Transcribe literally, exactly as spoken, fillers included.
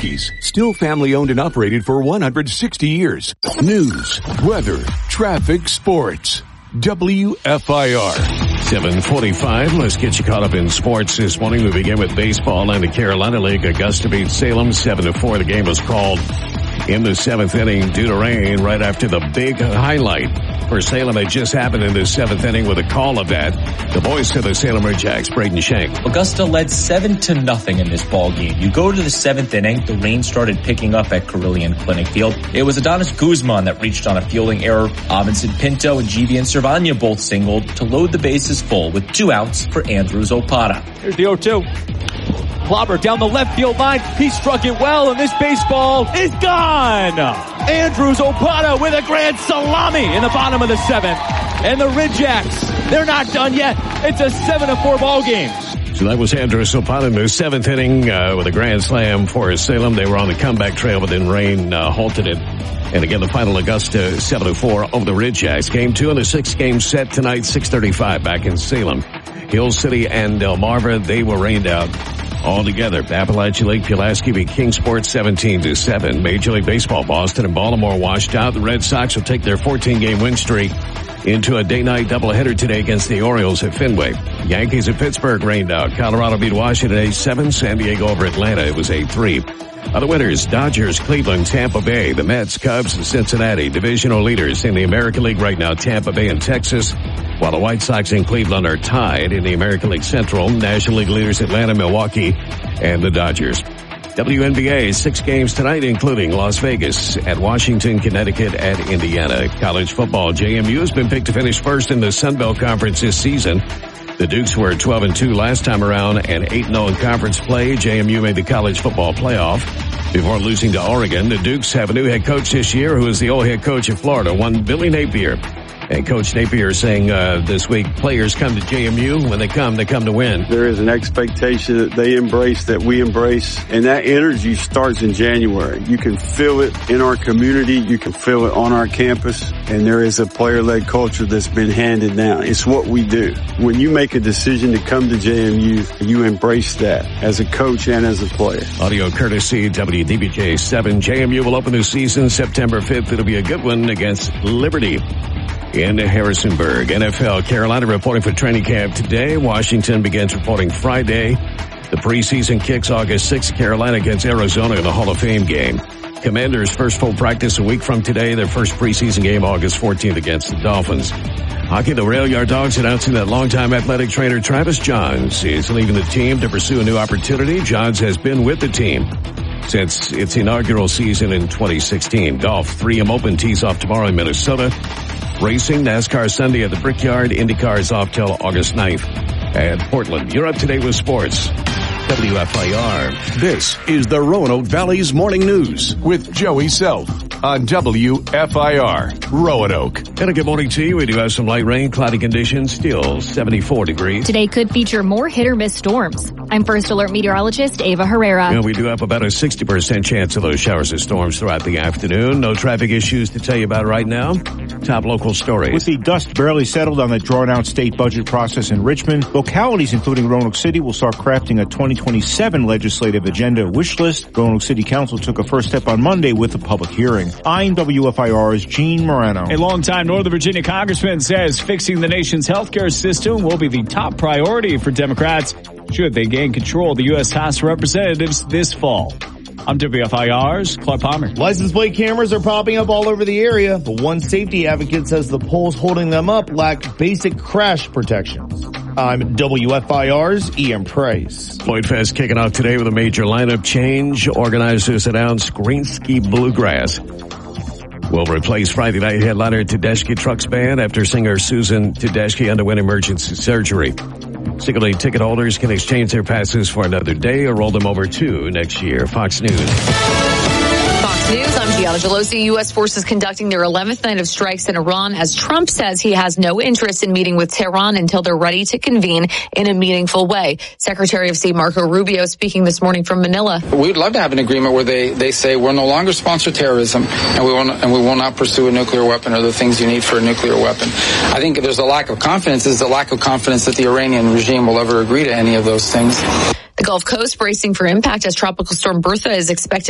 Smokies, still family-owned and operated for one hundred sixty years. News, weather, traffic, sports. W F I R. seven forty-five. Let's get you caught up in sports this morning. We begin with baseball and the Carolina League. Augusta beat Salem seven to four. The game was called in the seventh inning due to rain right after the big highlight for Salem. It just happened in the seventh inning with a call of that. The voice of the Salem Ridgecks, Braden Shank. Augusta led seven to nothing in this ball game. You go to the seventh inning, the rain started picking up at Carilion Clinic Field. It was Adonis Guzman that reached on a fielding error. Robinson Pinto and G V and Cervania both singled to load the bases full with two outs for Andrews Opata. Here's the oh two. Clobber down the left field line. He struck it well, and this baseball is gone. Andrews Opata with a grand salami in the bottom of the seventh. And the Ridgecks, they're not done yet. It's a seven to four ball game. So that was Andrews Opata in the seventh inning uh, with a grand slam for Salem. They were on the comeback trail, but then rain uh, halted it. And again, the final Augusta seven to four over the Ridgecks. Game two in the sixth game set tonight, six thirty-five back in Salem. Hill City and Delmarva, they were rained out all together. Appalachian Lake, Pulaski beat Kingsport seventeen to seven. Major League Baseball, Boston and Baltimore washed out. The Red Sox will take their fourteen game win streak into a day-night doubleheader today against the Orioles at Fenway. Yankees at Pittsburgh rained out. Colorado beat Washington eight seven. San Diego over Atlanta, it was eight three. Other winners, Dodgers, Cleveland, Tampa Bay, the Mets, Cubs, and Cincinnati. Divisional leaders in the American League right now, Tampa Bay and Texas, while the White Sox and Cleveland are tied in the American League Central. National League leaders, Atlanta, Milwaukee, and the Dodgers. W N B A, six games tonight, including Las Vegas at Washington, Connecticut, at Indiana. College football, J M U has been picked to finish first in the Sun Belt Conference this season. The Dukes were twelve and two last time around and eight and oh in conference play. J M U made the college football playoff before losing to Oregon. The Dukes have a new head coach this year who is the old head coach of Florida, one Billy Napier. And Coach Napier saying uh, this week, players come to J M U. When they come, they come to win. There is an expectation that they embrace, that we embrace, and that energy starts in January. You can feel it in our community. You can feel it on our campus, and there is a player-led culture that's been handed down. It's what we do. When you make a decision to come to J M U, you embrace that as a coach and as a player. Audio courtesy W D B J seven. J M U will open the season September fifth. It'll be a good one against Liberty in Harrisonburg. N F L, Carolina reporting for training camp today. Washington begins reporting Friday. The preseason kicks August sixth. Carolina against Arizona in the Hall of Fame game. Commanders first full practice a week from today. Their first preseason game August fourteenth against the Dolphins. Hockey, the Rail Yard Dogs announcing that longtime athletic trainer Travis Johns is leaving the team to pursue a new opportunity. Johns has been with the team since its inaugural season in twenty sixteen. Golf, three M Open tees off tomorrow in Minnesota. Racing, NASCAR Sunday at the Brickyard. IndyCar is off till August ninth at Portland. You're up to date with sports. W F I R. This is the Roanoke Valley's Morning News with Joey Self on W F I R, Roanoke. And a good morning to you. We do have some light rain, cloudy conditions, still seventy-four degrees. Today could feature more hit or miss storms. I'm First Alert meteorologist Ava Herrera. Yeah, we do have about a sixty percent chance of those showers and storms throughout the afternoon. No traffic issues to tell you about right now. Top local stories. With the dust barely settled on the drawn-out state budget process in Richmond, localities including Roanoke City will start crafting a twenty twenty-seven legislative agenda wish list. Roanoke City Council took a first step on Monday with a public hearing. I'm W F I R's Gene Morano. A longtime Northern Virginia congressman says fixing the nation's healthcare system will be the top priority for Democrats should they gain control of the U S House of Representatives this fall. I'm W F I R's Clark Palmer. License plate cameras are popping up all over the area, but one safety advocate says the poles holding them up lack basic crash protections. I'm W F I R's Ian Price. Floyd Fest kicking off today with a major lineup change. Organizers announce Greensky Bluegrass will replace Friday night headliner Tedeschi Trucks Band after singer Susan Tedeschi underwent emergency surgery. Single-day ticket holders can exchange their passes for another day or roll them over to next year. Fox News. Fox News, I'm Gianna Gelosi. U S forces conducting their eleventh night of strikes in Iran as Trump says he has no interest in meeting with Tehran until they're ready to convene in a meaningful way. Secretary of State Marco Rubio speaking this morning from Manila. We'd love to have an agreement where they, they say we'll no longer sponsor terrorism and we, will, and we will not pursue a nuclear weapon or the things you need for a nuclear weapon. I think if there's a lack of confidence, is a lack of confidence that the Iranian regime will ever agree to any of those things. The Gulf Coast bracing for impact as Tropical Storm Bertha is expected